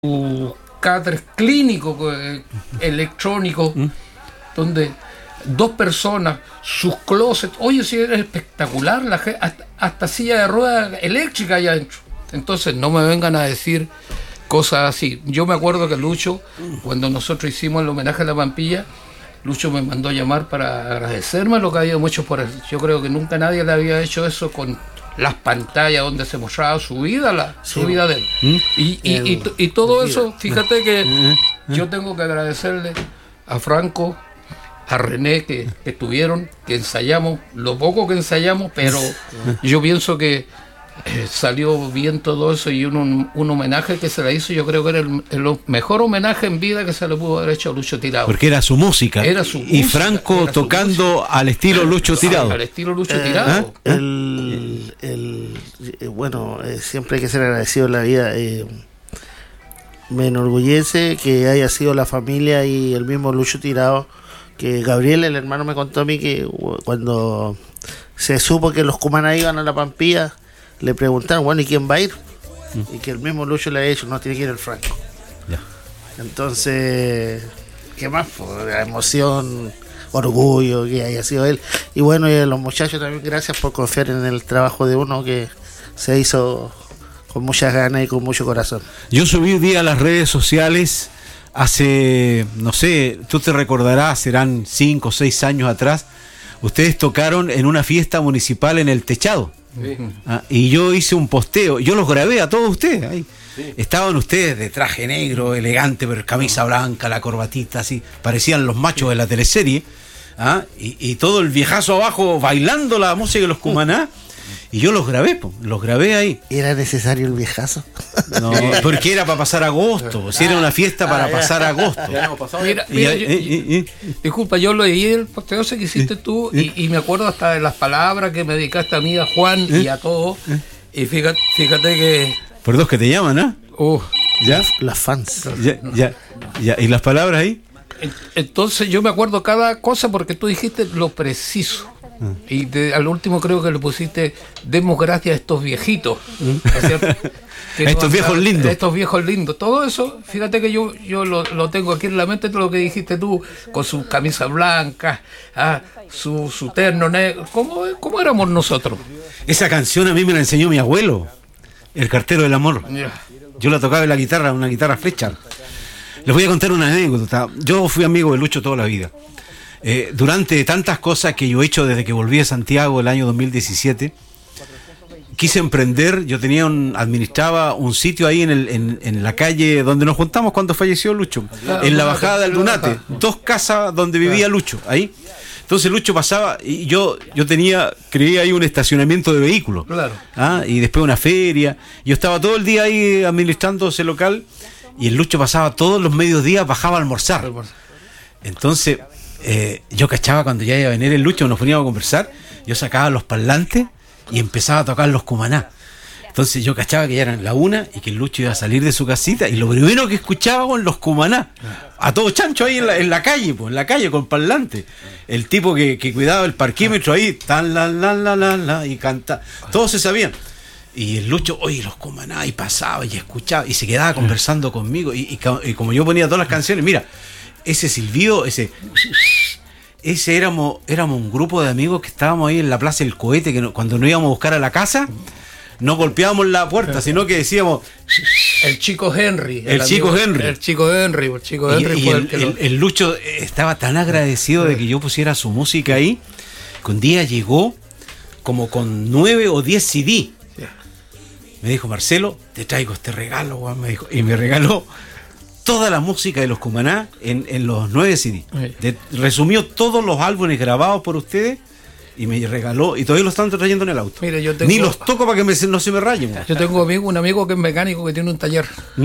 cáter clínico electrónico, donde dos personas, sus closets, oye, sí, era espectacular, hasta silla de ruedas eléctrica allá adentro. Entonces no me vengan a decir cosas así. Yo me acuerdo que Lucho, cuando nosotros hicimos el homenaje a la Pampilla, Lucho me mandó a llamar para agradecerme lo que habíamos hecho por él. Yo creo que nunca nadie le había hecho eso con las pantallas donde se mostraba su vida, su vida de él. Y todo eso, fíjate que yo tengo que agradecerle a Franco, a René, que estuvieron, que ensayamos, lo poco que ensayamos, pero yo pienso que salió bien todo eso, y un homenaje que se le hizo, yo creo que era el mejor homenaje en vida que se le pudo haber hecho a Lucho Tirado. Porque era su música. Era su música, y Franco tocando al estilo Lucho Tirado. Al estilo Lucho Tirado. Bueno, siempre hay que ser agradecido en la vida. Me enorgullece que haya sido la familia y el mismo Lucho Tirado, que Gabriel, el hermano, me contó a mí que cuando se supo que los cumaná iban a la Pampilla, le preguntaron, bueno, ¿y quién va a ir? Y que el mismo Lucho le ha dicho, no, tiene que ir el Franco. Ya. Entonces, ¿qué más? La emoción, orgullo que haya sido él. Y bueno, y a los muchachos también, gracias por confiar en el trabajo de uno que se hizo con muchas ganas y con mucho corazón. Yo subí un día a las redes sociales hace, no sé, tú te recordarás, serán 5 o 6 años atrás. Ustedes tocaron en una fiesta municipal en El Techado. Sí. Y yo hice un posteo, yo los grabé a todos ustedes ahí. Sí. Estaban ustedes de traje negro, elegante, pero camisa blanca, la corbatita, así, parecían los machos de la teleserie. Y todo el viejazo abajo bailando la música de los cumaná. Y yo los grabé ahí. ¿Era necesario el viejazo? No, porque era para pasar agosto. Si era una fiesta para pasar agosto. Mira, disculpa, yo leí el posteo ese que hiciste tú y me acuerdo hasta de las palabras que me dedicaste a mí, a Juan y a todos. Y fíjate que... Por dos que te llaman, ¿no? ¿Ya? Las fans. Ya. ¿Y las palabras ahí? Entonces yo me acuerdo cada cosa porque tú dijiste lo preciso. Y al último creo que le pusiste, demos gracias a estos viejitos, estos viejos lindos. Estos viejos lindos. Todo eso, fíjate que yo lo tengo aquí en la mente, todo lo que dijiste tú, con sus camisas blancas, su terno negro. ¿Cómo éramos nosotros? Esa canción a mí me la enseñó mi abuelo, el cartero del amor. Yo la tocaba en la guitarra, una guitarra Fletcher. Les voy a contar una anécdota. Yo fui amigo de Lucho toda la vida. Durante tantas cosas que yo he hecho desde que volví a Santiago el año 2017, quise emprender. Yo administraba un sitio ahí en la calle donde nos juntamos cuando falleció Lucho, en la bajada del Dunate, 2 casas donde vivía Lucho, ahí. Entonces Lucho pasaba y yo creía ahí un estacionamiento de vehículos, y después una feria. Yo estaba todo el día ahí administrando ese local, y el Lucho pasaba todos los mediodías, bajaba a almorzar. Entonces yo cachaba cuando ya iba a venir el Lucho, nos poníamos a conversar, yo sacaba los parlantes y empezaba a tocar los cumaná. Entonces yo cachaba que ya eran la 1 y que el Lucho iba a salir de su casita, y lo primero que escuchaba con los cumaná, a todo chancho ahí en la calle con parlantes. El tipo que cuidaba el parquímetro ahí, tan la y cantaba, todos se sabían. Y el Lucho, oye, los cumaná, y pasaba y escuchaba y se quedaba conversando conmigo, y como yo ponía todas las canciones, mira, ese silbido, ese éramos un grupo de amigos que estábamos ahí en la Plaza del Cohete, que cuando nos íbamos a buscar a la casa, no golpeábamos la puerta, sino que decíamos el chico Henry. El chico Henry fue el Lucho estaba tan agradecido de que yo pusiera su música ahí, que un día llegó como con 9 o 10 CD. Me dijo, Marcelo, te traigo este regalo, Juan, me dijo, y me regaló toda la música de los cumaná en los 9 CD. Resumió todos los álbumes grabados por ustedes y me regaló, y todavía los están trayendo en el auto. Mira, ni los toco para que no se me rayen. Yo tengo un amigo que es mecánico, que tiene un taller,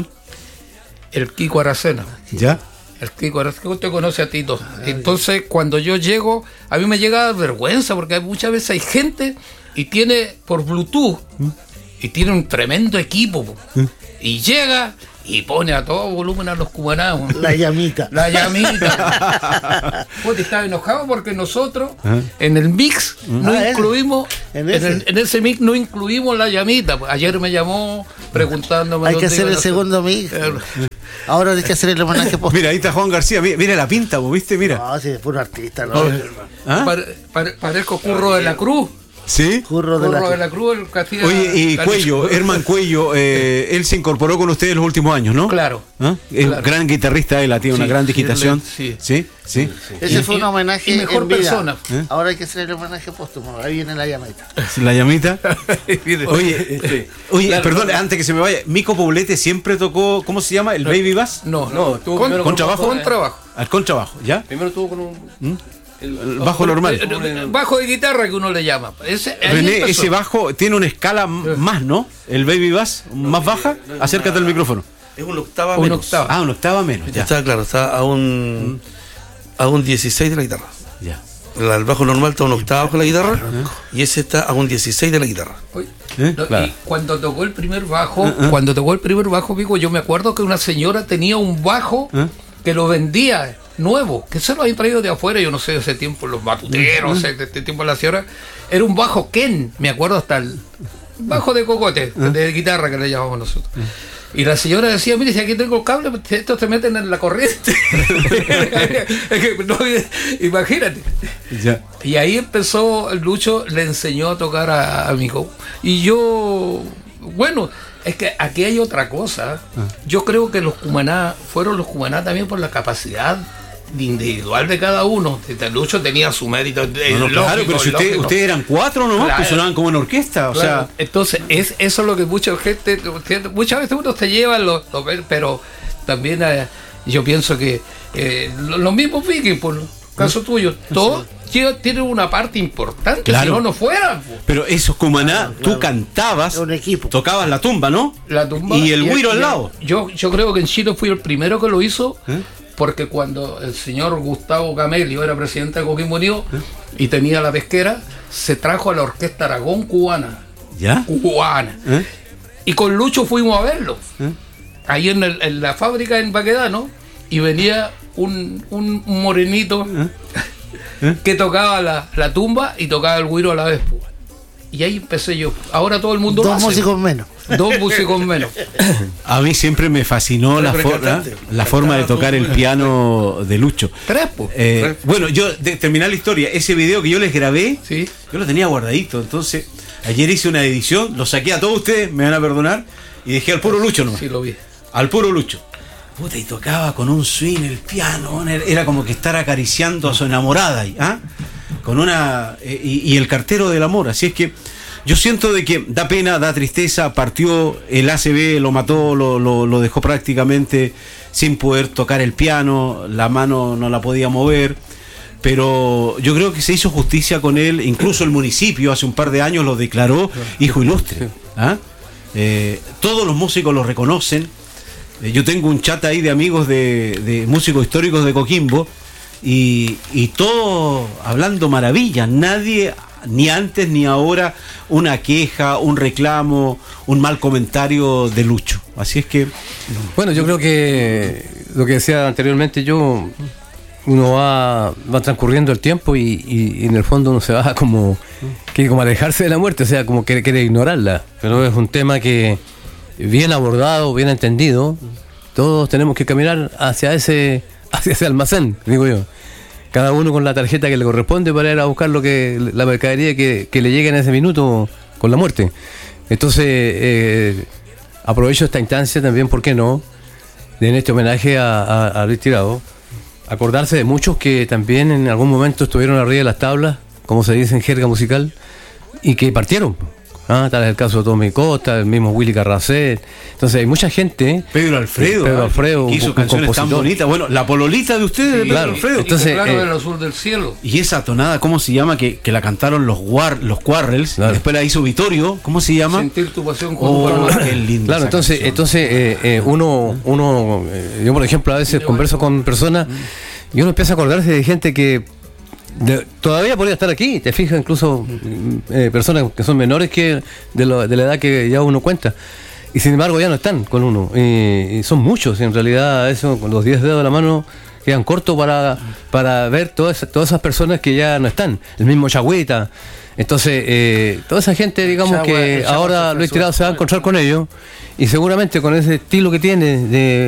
el Kiko Aracena. ¿Ya? El Kiko Aracena, usted conoce a Tito. Entonces, cuando yo llego, a mí me llega vergüenza, porque muchas veces hay gente y tiene por Bluetooth y tiene un tremendo equipo, y llega y pone a todo volumen a los cubanados. La llamita. La llamita. Puta, estaba enojado porque nosotros en el mix no incluimos, en ese mix no incluimos la llamita. Ayer me llamó preguntándome. Hay que hacer el segundo mix. Ahora hay que hacer el homenaje póstumo. Mira, ahí está Juan García, mira la pinta, ¿vos viste? Mira. No, sí, es puro artista, ¿no? Parezco Curro de la Cruz. ¿Sí? Curro de la Cruz, el Castilla. Oye, y Cuello, Herman Cuello, él se incorporó con ustedes los últimos años, ¿no? Claro. Es un gran guitarrista, él tiene una gran digitación. Sí. Ese fue un homenaje y mejor en vida. persona. Ahora hay que hacer el homenaje póstumo. Ahí viene la llamita. La llamita. Oye, claro, perdón, antes que se me vaya, Mico Poblete siempre tocó, ¿cómo se llama? ¿El Baby Bass? No, tuvo contrabajo. Contrabajo. Al contrabajo, ¿ya? Primero tuvo con un... El bajo normal. Bajo de guitarra que uno le llama. René, ese bajo tiene una escala más, ¿no? El Baby Bass, más baja. Acércate al micrófono. Es una octava menos. Una octava menos. Ya. Está claro, está a un 16 de la guitarra. Ya. El bajo normal está a una octava con la guitarra y ese está a un 16 de la guitarra. Claro. Y cuando tocó el primer bajo, Vico, yo me acuerdo que una señora tenía un bajo que lo vendía nuevo, que se lo habían traído de afuera, yo no sé, ese tiempo los batuteros, de este tiempo la señora, era un bajo Ken, me acuerdo, hasta el bajo de cocote, de guitarra que le llamamos nosotros. Y la señora decía, mire, si aquí tengo el cable, estos te meten en la corriente. Imagínate. Ya. Y ahí empezó, Lucho le enseñó a tocar a Mico. Y yo, bueno, es que aquí hay otra cosa. Yo creo que los Cumaná fueron los Cumaná también por la capacidad individual de cada uno. Lucho tenía su mérito. Claro, pero si ustedes eran 4 nomás, claro, que sonaban como en orquesta. O sea, entonces, eso es lo que muchas veces uno te lleva, pero también yo pienso que los mismos Vikings, por el caso tuyo, todos tienen una parte importante, claro, si no fueran. Pero esos Cumaná, tú cantabas, un equipo, tocabas la tumba, ¿no? La tumba y el güiro al lado. Yo creo que en Chile fui el primero que lo hizo. Porque cuando el señor Gustavo Camelio era presidente de Coquimbo Unido y tenía la pesquera, se trajo a la orquesta Aragón cubana. ¿Ya? Cubana. Y con Lucho fuimos a verlo. Ahí en la fábrica en Baquedano, y venía un morenito que tocaba la tumba y tocaba el güiro a la vez. Y ahí empecé yo. Ahora todo el mundo Dos músicos menos. A mí siempre me fascinó la forma de tocar el piano de Lucho. Bueno, yo de terminar la historia, ese video que yo les grabé, yo lo tenía guardadito. Entonces, ayer hice una edición, lo saqué a todos ustedes, me van a perdonar, y dejé al puro Lucho nomás. Sí, lo vi. Al puro Lucho. Puta, y tocaba con un swing el piano, era como que estar acariciando a su enamorada ahí, con una y el cartero del amor. Así es que yo siento de que da pena, da tristeza. Partió el ACB, lo mató, lo dejó prácticamente sin poder tocar el piano, la mano no la podía mover, pero yo creo que se hizo justicia con él. Incluso el municipio hace un par de años lo declaró hijo ilustre. Todos los músicos lo reconocen. Yo tengo un chat ahí de amigos de músicos históricos de Coquimbo, y todo hablando maravillas. Nadie, ni antes ni ahora, una queja, un reclamo, un mal comentario de Lucho. Así es que... Bueno, yo creo que lo que decía anteriormente uno va transcurriendo el tiempo y en el fondo uno se va como alejarse de la muerte, o sea, como que quiere ignorarla. Pero es un tema que, bien abordado, bien entendido, todos tenemos que caminar hacia ese almacén, digo yo. Cada uno con la tarjeta que le corresponde para ir a buscar la mercadería que le llegue en ese minuto con la muerte. Entonces, aprovecho esta instancia también, ¿por qué no?, en este homenaje a Luis Tirado, acordarse de muchos que también en algún momento estuvieron arriba de las tablas, como se dice en jerga musical, y que partieron. Tal es el caso de Tommy Costa, el mismo Willy Carracet. Entonces hay mucha gente. Pedro Alfredo, que hizo canciones tan bonitas. Bueno, la pololita de ustedes, de Pedro Alfredo. Entonces, claro, el azul del cielo. Y esa tonada, ¿cómo se llama? Que la cantaron los Quarrels, claro. Después la hizo Vitorio, ¿cómo se llama? Sentir tu pasión con qué lindo. Claro, entonces uno, yo por ejemplo a veces converso con personas y uno empieza a acordarse de gente que todavía podría estar aquí, te fijas, incluso personas que son menores que de la edad que ya uno cuenta, y sin embargo ya no están con uno. Y son muchos, en realidad, eso, con los 10 dedos de la mano quedan cortos para ver todas esas personas que ya no están. El mismo Chagüita. Entonces, toda esa gente, digamos, que ahora Luis Tirado se va a encontrar con ellos, y seguramente con ese estilo que tiene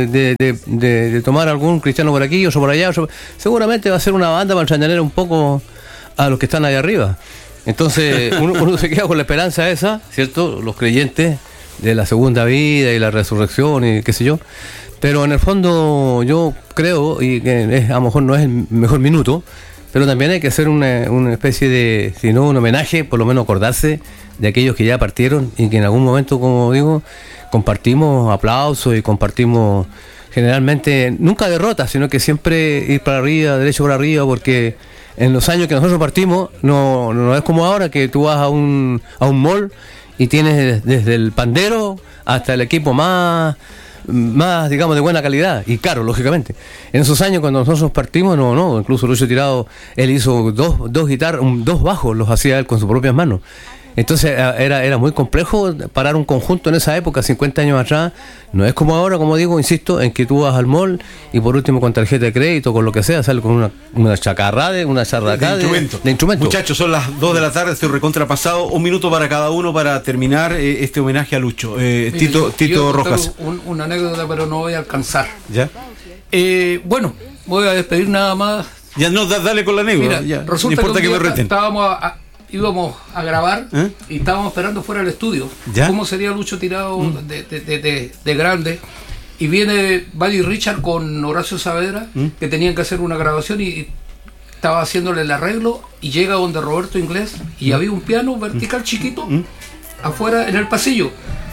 de tomar algún cristiano por aquí, otro por allá, seguramente va a ser una banda para entretener un poco a los que están ahí arriba. Entonces, uno se queda con la esperanza esa, ¿cierto? Los creyentes de la segunda vida y la resurrección y qué sé yo. Pero en el fondo yo creo, y que a lo mejor no es el mejor minuto, pero también hay que hacer una especie de, si no un homenaje, por lo menos acordarse de aquellos que ya partieron y que en algún momento, como digo, compartimos aplausos y compartimos generalmente, nunca derrotas, sino que siempre ir para arriba, derecho para arriba, porque en los años que nosotros partimos, no es como ahora que tú vas a un mall y tienes desde el pandero hasta el equipo más digamos de buena calidad y caro, lógicamente. En esos años cuando nosotros partimos, no, incluso Lucho Tirado, él hizo dos guitarras, dos bajos, los hacía él con sus propias manos. Entonces era muy complejo parar un conjunto en esa época, 50 años atrás. No es como ahora, como digo, insisto, en que tú vas al mall y por último con tarjeta de crédito, con lo que sea, sale con una charracada de instrumento. Muchachos, son las 2 de la tarde, estoy recontrapasado. Un minuto para cada uno para terminar este homenaje a Lucho. Tito Rojas. Una anécdota, pero no voy a alcanzar. ¿Ya? Bueno, voy a despedir nada más. Ya no, dale con la anécdota. Mira, ya. Resulta no importa que me reten. íbamos a grabar y estábamos esperando fuera del estudio. ¿Ya? ¿Cómo sería Lucho Tirado de grande? Y viene Buddy Richard con Horacio Saavedra, que tenían que hacer una grabación y estaba haciéndole el arreglo, y llega donde Roberto Inglés y había un piano vertical chiquito afuera en el pasillo.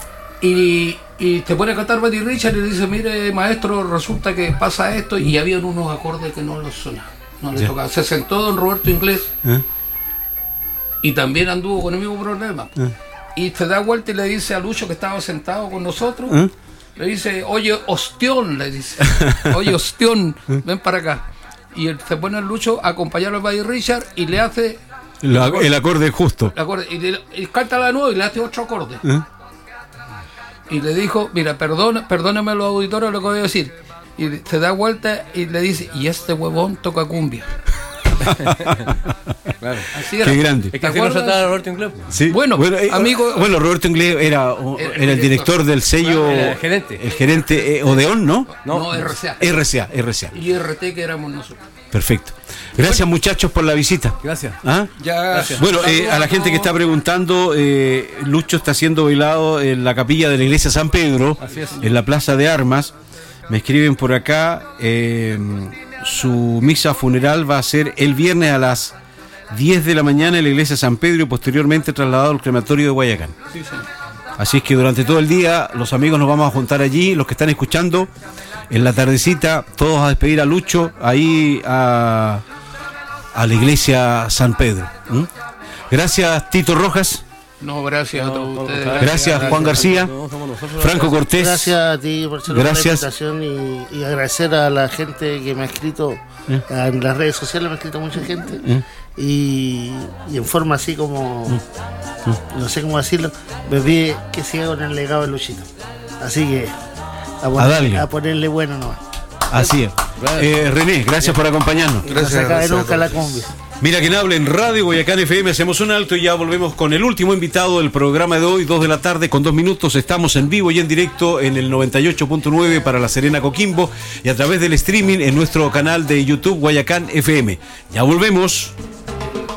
Y te pone a cantar Buddy Richard y le dice: mire, maestro, resulta que pasa esto, y habían unos acordes que no los sonaban, no le tocaban. Se sentó don Roberto Inglés y también anduvo con el mismo problema. Y se da vuelta y le dice a Lucho, que estaba sentado con nosotros, le dice: oye, ostión, le dice, oye, ostión, ven para acá. Y él se pone el Lucho a acompañarlo a Buddy Richard y le hace el acorde justo. Y canta de nuevo y le hace otro acorde. Y le dijo: mira, perdóname a los auditores lo que voy a decir. Y se da vuelta y le dice: y este huevón toca cumbia. Claro. Así era. Qué grande. Es que así nos trataba Roberto Inglés. Sí. Bueno, amigo. Bueno, Roberto Inglés era el director del sello. El gerente. El gerente Odeón, ¿no? No, RCA. RCA. Y RT, que éramos nosotros. Perfecto. Gracias, muchachos, por la visita. Gracias. Gracias. Bueno, a la gente que está preguntando, Lucho está siendo velado en la capilla de la iglesia San Pedro, en la Plaza de Armas. Me escriben por acá, su misa funeral va a ser el viernes a las 10 de la mañana en la iglesia San Pedro y posteriormente trasladado al crematorio de Guayacán. Sí. Así es que durante todo el día los amigos nos vamos a juntar allí, los que están escuchando, en la tardecita, todos a despedir a Lucho ahí a la iglesia San Pedro. Gracias, Tito Rojas. No, gracias a todos ustedes. Gracias, Juan García. Franco Cortés. Gracias a ti por la invitación y agradecer a la gente que me ha escrito en las redes sociales. Me ha escrito mucha gente y en forma así como no sé cómo decirlo, me pide que siga con el legado de Luchito, así que a ponerle bueno nomás. Así es. René, gracias por acompañarnos. Gracias nunca la cumbia. Mira quien habla en Radio Guayacán FM. Hacemos un alto y ya volvemos con el último invitado del programa de hoy, 2 de la tarde con 2 minutos. Estamos en vivo y en directo en el 98.9 para La Serena, Coquimbo, y a través del streaming en nuestro canal de YouTube Guayacán FM. Ya volvemos.